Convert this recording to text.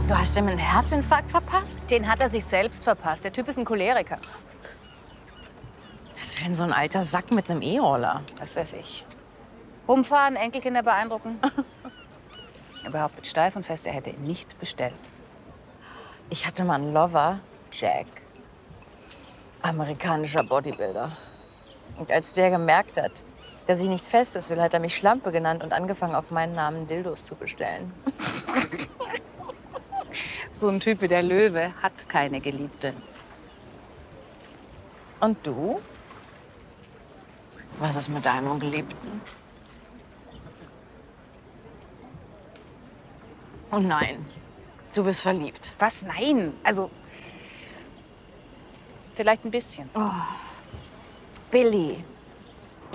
Du hast ihm einen Herzinfarkt verpasst? Den hat er sich selbst verpasst. Der Typ ist ein Choleriker. Was ist denn so ein alter Sack mit einem E-Roller? Was weiß ich. Rumfahren, Enkelkinder beeindrucken. Er behauptet steif und fest, er hätte ihn nicht bestellt. Ich hatte mal einen Lover, Jack. Amerikanischer Bodybuilder. Und als der gemerkt hat, dass ich nichts Festes will, hat er mich Schlampe genannt und angefangen, auf meinen Namen Dildos zu bestellen. So ein Typ wie der Löwe hat keine Geliebte. Und du? Was ist mit deinem Geliebten? Oh nein, du bist verliebt. Was? Nein. Also, vielleicht ein bisschen. Billy,